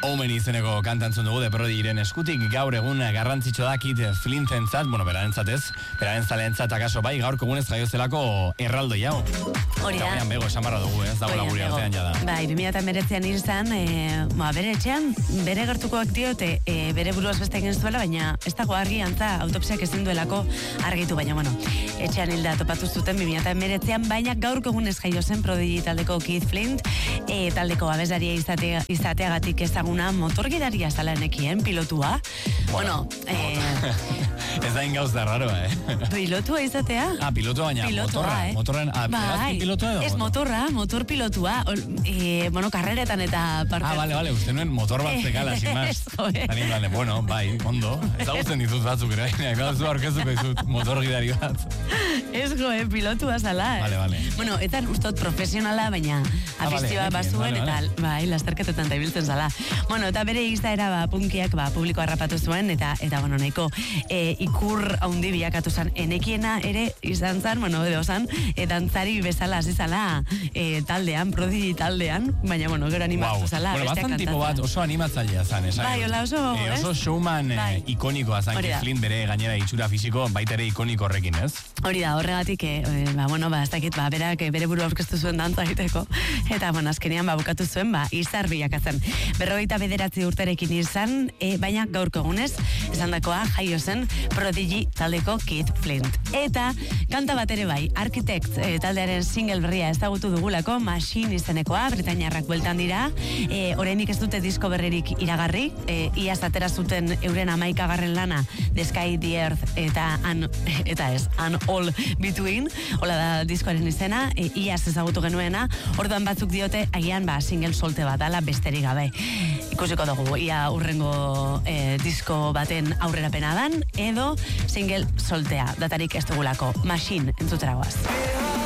Omen izeneko kantantzun dugu, The Prodigyren eskutik, gaur egun garrantzitsua da Kid Flintentzat, berarentzat ez, beraren zaleentzat akaso bai, gaurko egunez jaiozelako erraldoi hau. Hori da. Gauean bego, esan barra dugu, ez dagoela gure artean jada. Bai, 2019an izan, bere etxean, bere gertukoak diote, bere buruaz beste egin zuela, baina ez dago argi antza autopsiak ezin duelako argitu, baina etxean hilda topatu zuten 2019an, baina gaurko egunez jaio zen Prodigy taldeko Kid Flint, taldeko abeslaria izateagatik ezaguna motorgidaria zala nekien, pilotua. Ez da ingauz da raro, Pilotua izatea? Pilotua baina, motorren, pilotua edo? Ez motor pilotua, karreretan eta parte. Bale, uste nuen motor bat zekala, sin más. Tani blane, bai, ondo, ez agutzen ditut batzuk, zu aurkezuko izut motorgidari bat. Ez pilotua zala, Vale. Eta ustot profesionala, baina afizioa bazuen, eta bai, lasterketetan da ibiltzen zala. Eta bere izaera punkiak publiko harrapatu zuen, eta nahiko ikur haundi bilakatu zen. Enekiena ere izan zen, edo zan, dantzari bezala hasi zala taldean, Prodigy taldean, baina gero animatu zala. Bazan tipo bat oso animatzailea zan, esan. Bai, hola oso showman ikonikoa zan, Kid Flint bere gainera itxura fisiko, baita ere ikoniko horrekin, ez? Hori da, horregatik, ez dakit, berak bere buru aurkeztu zuen dantza egiteko, eta azkenean bukatu zuen, izar bilakatzen. 49 urterekin izan, baina gaurko egunez, esan dakoa, jaio zen Prodigy taldeko Kid Flint. Eta, kanta bat ere bai, Architect taldearen single berria ezagutu dugulako, Machine izenekoa, Britainiarrak bueltan dira, orainik ez dute disko berririk iragarri, iaz atera zuten euren 11. lana, The Sky, The Earth, eta And All Between, hola da diskoaren izena, iaz ezagutu genuena, orduan batzuk diote, agian single solte bat, ala besterik gabe. Ikusiko dugu, ia urrengo disko baten aurrerapena dan, edo single soltea, datarik ez dugulako, Machine entzutera goaz.